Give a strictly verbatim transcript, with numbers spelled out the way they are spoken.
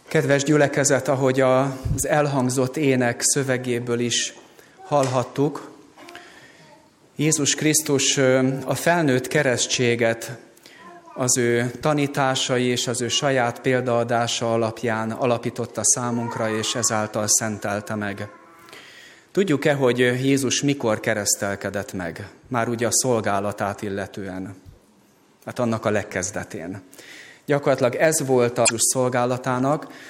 Kedves gyülekezet, ahogy az elhangzott ének szövegéből is hallhattuk, Jézus Krisztus a felnőtt keresztséget az ő tanításai és az ő saját példaadása alapján alapította számunkra, és ezáltal szentelte meg. Tudjuk-e, hogy Jézus mikor keresztelkedett meg? Már ugye a szolgálatát illetően. Hát annak a legkezdetén. Gyakorlatilag ez volt a Jézus szolgálatának,